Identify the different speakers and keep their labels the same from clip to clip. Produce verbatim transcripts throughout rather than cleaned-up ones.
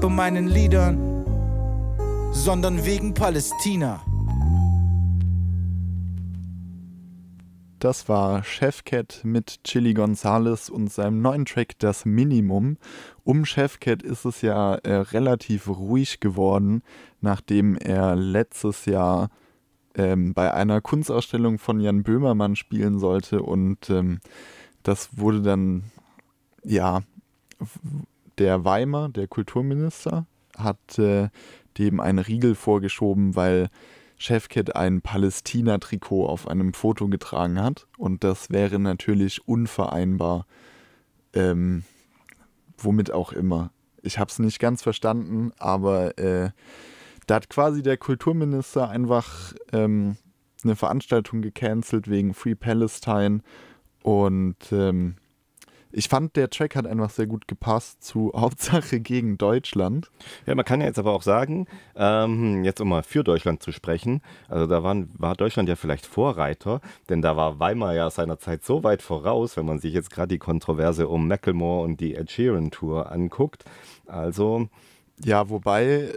Speaker 1: von meinen Liedern, sondern wegen Palästina.
Speaker 2: Das war Chefcat mit Chili Gonzales und seinem neuen Track Das Minimum. Um Chefcat ist es ja äh, relativ ruhig geworden, nachdem er letztes Jahr ähm, bei einer Kunstausstellung von Jan Böhmermann spielen sollte und ähm, das wurde dann, ja, der Weimer, der Kulturminister, hat äh, dem einen Riegel vorgeschoben, weil Chefcat ein Palästina-Trikot auf einem Foto getragen hat und das wäre natürlich unvereinbar, ähm, womit auch immer. Ich habe es nicht ganz verstanden, aber äh, da hat quasi der Kulturminister einfach ähm, eine Veranstaltung gecancelt wegen Free Palestine und ähm, ich fand, der Track hat einfach sehr gut gepasst zu Hauptsache gegen Deutschland.
Speaker 3: Ja, man kann ja jetzt aber auch sagen, ähm, jetzt um mal für Deutschland zu sprechen, also da waren, war Deutschland ja vielleicht Vorreiter, denn da war Weimar ja seinerzeit so weit voraus, wenn man sich jetzt gerade die Kontroverse um Macklemore und die Ed Sheeran Tour anguckt. Also
Speaker 2: ja, wobei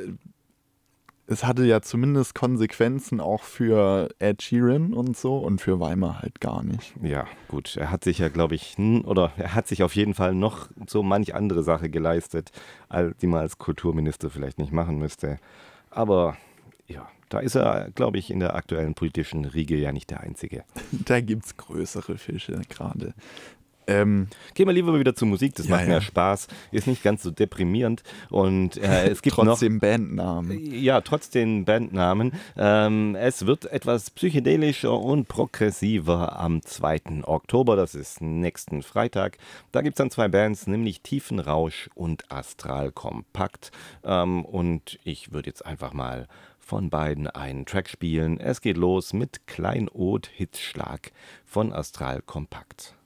Speaker 2: es hatte ja zumindest Konsequenzen auch für Ed Sheeran und so und für Weimar halt gar nicht.
Speaker 3: Ja, gut. Er hat sich ja, glaube ich, oder er hat sich auf jeden Fall noch so manch andere Sache geleistet, die man als Kulturminister vielleicht nicht machen müsste. Aber ja, da ist er, glaube ich, in der aktuellen politischen Riege ja nicht der Einzige.
Speaker 2: Da gibt es größere Fische gerade. Ähm,
Speaker 3: Gehen wir lieber wieder zur Musik, das
Speaker 2: ja,
Speaker 3: macht
Speaker 2: ja.
Speaker 3: mehr Spaß, ist nicht ganz so deprimierend und äh, es gibt
Speaker 2: trotzdem
Speaker 3: noch...
Speaker 2: Bandnamen.
Speaker 3: Ja, trotzdem Bandnamen. Ähm, es wird etwas psychedelischer und progressiver am zweiten Oktober, das ist nächsten Freitag. Da gibt es dann zwei Bands, nämlich Tiefenrausch und Astral Kompakt. Ähm, und ich würde jetzt einfach mal von beiden einen Track spielen. Es geht los mit Kleinod Hitzschlag von Astral Kompakt.